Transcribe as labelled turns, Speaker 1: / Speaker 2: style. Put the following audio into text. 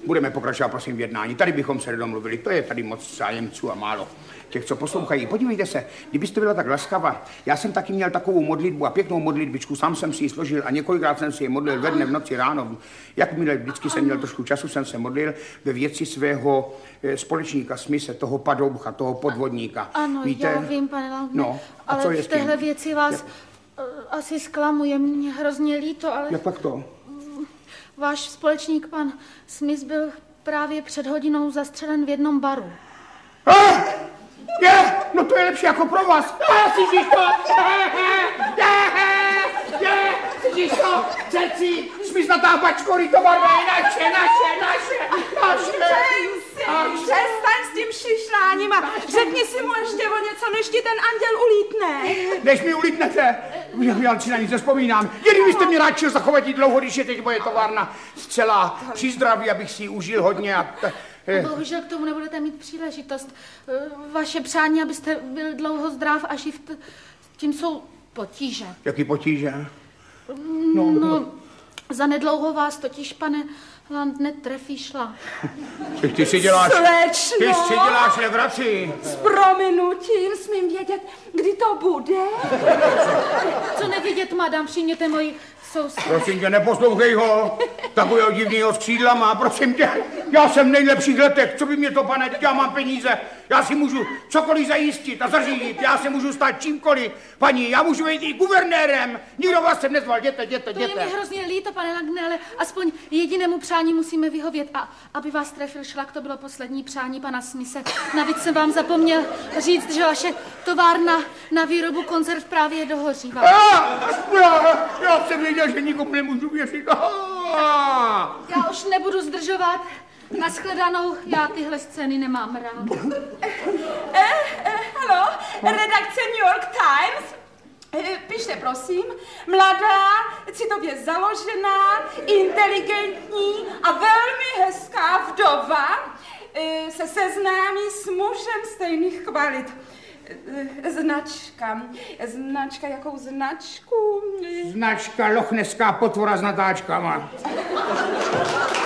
Speaker 1: Budeme pokračovat, prosím, v jednání. Tady bychom se domluvili. To je tady moc zájemců a málo těch, co poslouchají. Podívejte se, kdybyste byla tak laskavá. Já jsem taky měl takovou modlitbu a pěknou modlitbičku, sám jsem si ji složil a několikrát jsem si ji modlil ve dne, v noci, ráno. Jakmile vždycky jsem měl trošku času, jsem se modlil ve věci svého společníka Smise, toho padoucha, toho podvodníka.
Speaker 2: Ano,
Speaker 1: víte?
Speaker 2: já vím, pane Langne,
Speaker 1: no,
Speaker 2: ale v téhle věci vás asi zklamuje, mě hrozně líto, ale...
Speaker 1: Jak pak to?
Speaker 2: Váš společník, pan Smith, byl právě před hodinou zastřelen v jednom baru.
Speaker 1: No to je lepší jako pro vás. Slyšíš to? Slyšíš to? Ceci, Smith natáhl bačkory, to barva je naše.
Speaker 3: Přestaň s tím šišláním a řekni si mu ještě o něco, než ti ten anděl ulítne.
Speaker 1: Než mi ulítnete? Já si na nic nespomínám. Jen byste mě radšil zachovat dlouho, když je teď moje továrna zcela při zdraví, abych si ji užil hodně a...
Speaker 2: Bohužel k tomu nebudete mít příležitost. Vaše přání, abyste byl dlouho zdrav a živ, tím jsou potíže.
Speaker 1: Jaký potíže?
Speaker 2: No, zanedlouho vás totiž, pane Langne, trefí šla.
Speaker 1: Ty si děláš...
Speaker 3: Slečno!
Speaker 1: Ty si děláš legraci.
Speaker 3: S prominutím smím vědět, kdy to bude?
Speaker 2: Co nevidět, madam, přijměte moji sousedku.
Speaker 1: Prosím tě, neposlouchej ho. Takového divného skřídla má, prosím tě. Já jsem v nejlepších letech, co by mě to, pane, já mám peníze. Já si můžu cokoliv zajistit a zařídit. Já se můžu stát čímkoliv. Paní, já můžu být i guvernérem. Nikdo vás sem nezval, jděte.
Speaker 2: To je mi hrozně líto, pane Langne, ale aspoň jedinému přání musíme vyhovět. A aby vás trefil šlak, to bylo poslední přání pana Smise. Navíc jsem vám zapomněl říct, že vaše továrna na výrobu konzerv právě dohořívá.
Speaker 1: Já jsem věděl, že nikomu nemůžu věřit.
Speaker 2: Já už nebudu zdržovat. Nashledanou, já tyhle scény nemám rád.
Speaker 3: Ano, redakce New York Times. Pište, prosím, mladá, citově založená, inteligentní a velmi hezká vdova se seznámí s mužem stejných kvalit. Značka, jakou značku?
Speaker 1: Značka lochneská potvora s natáčkama.